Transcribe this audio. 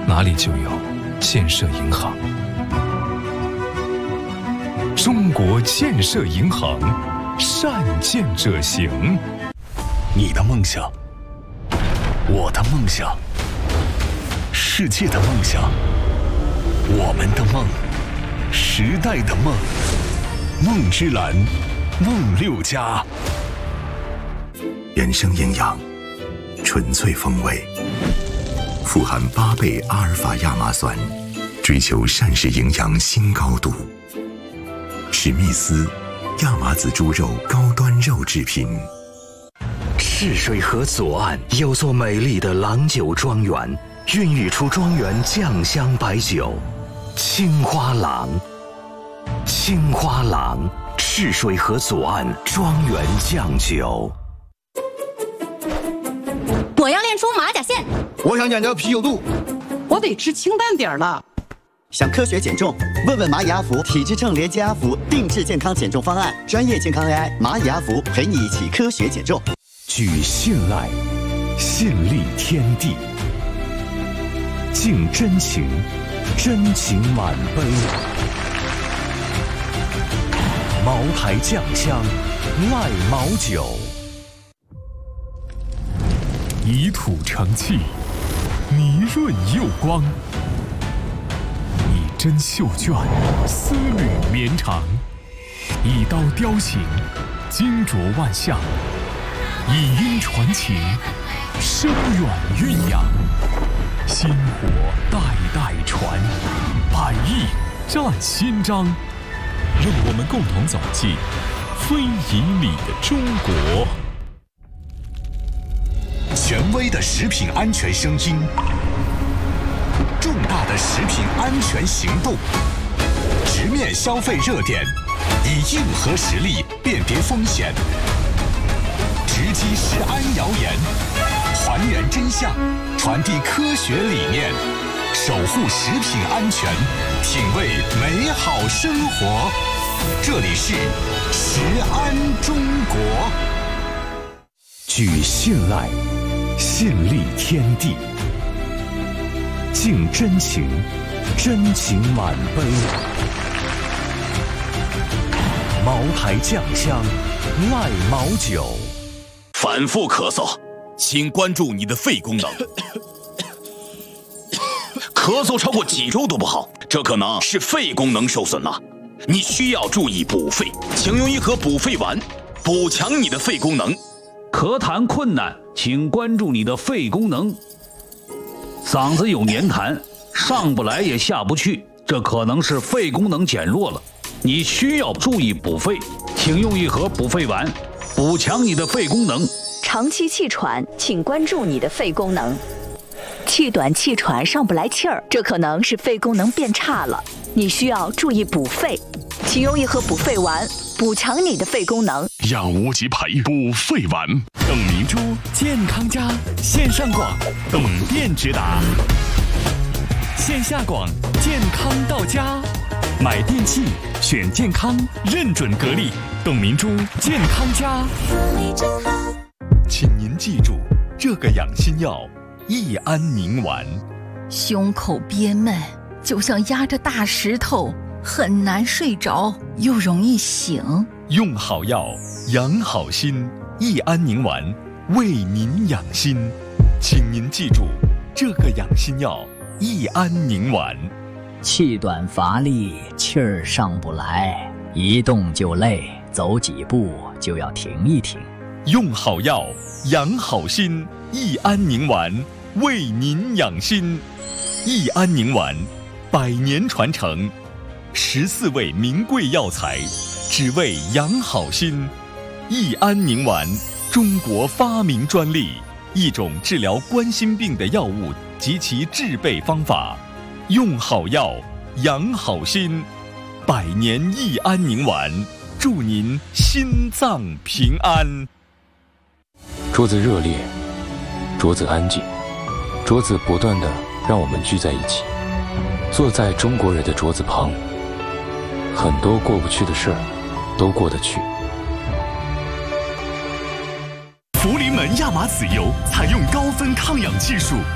哪里就有建设银行。中国建设银行，善建者行。 你的梦想，我的梦想，世界的梦想，我们的梦，时代的梦。梦之蓝，梦六家。 原生营养，纯粹风味，富含8倍阿尔法亚麻酸，追求膳食营养新高度。史密斯亚麻籽猪肉高端肉制品。 赤水河左岸有座美丽的郎酒庄园，孕育出庄园酱香白酒青花郎。青花郎，赤水河左岸庄园酱酒。 我要练出马甲线， 我想减掉啤酒肚， 我得吃清淡点了。 想科学减重？问问蚂蚁阿福体质秤连接阿福定制健康减重方案，专业健康 AI 蚂蚁阿福陪你一起科学减重。 举信赖，信立天地，敬真情，真情满杯。茅台酱香，赖茅酒。 以土成器，泥润釉光；以针绣卷，丝缕绵长；以刀雕形，精琢万象；以音传情，深远蕴养。薪火代代传，百亿战新章。让我们共同走进非遗里的中国。 权威的食品安全声音，重大的食品安全行动，直面消费热点，以硬核实力辨别风险，直击食安谣言，还原真相，传递科学理念，守护食品安全，品味美好生活。这里是食安中国。 举信赖，信立天地，敬真情，真情满杯。茅台酱香，赖茅酒。 反复咳嗽，请关注你的肺功能。咳嗽超过几周都不好，这可能是肺功能受损了。你需要注意补肺，请用一盒补肺丸，补强你的肺功能。 咳痰困难，请关注你的肺功能。嗓子有黏痰，上不来也下不去，这可能是肺功能减弱了。你需要注意补肺，请用一盒补肺丸，补强你的肺功能。 长期气喘，请关注你的肺功能。气短气喘上不来气儿，这可能是肺功能变差了，你需要注意补肺，请用一盒补肺丸，补强你的肺功能。 养无极培补肺丸， 董明珠健康家线上广，董店直达；线下广健康到家。买电器选健康，认准格力，董明珠健康家。 请您记住这个养心药。益安宁丸， 胸口憋闷，就像压着大石头，很难睡着，又容易醒。 用好药，养好心。益安宁丸为您养心，请您记住这个养心药。益安宁丸。 气短乏力，气儿上不来，一动就累，走几步就要停一停。 用好药，养好心。益安宁丸为您养心。益安宁丸100年传承，14味名贵药材，只为养好心。益安宁丸，中国发明专利，一种治疗冠心病的药物及其制备方法。用好药，养好心。100年益安宁丸，祝您心脏平安。 桌子热烈，桌子安静，桌子不断地让我们聚在一起，坐在中国人的桌子旁，很多过不去的事儿都过得去。 福临门亚麻籽油采用高分抗氧技术，